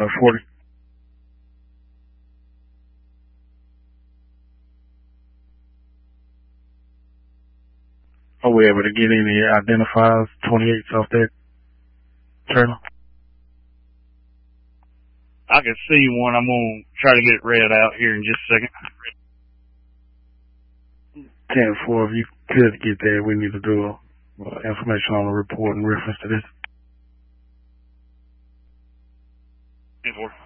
40. Are we able to get any identifiers, 28s off that trailer? I can see one. I'm going to try to get it read out here in just a second. 10-4, if you could get that, we need to do information on the report in reference to this. 10-4.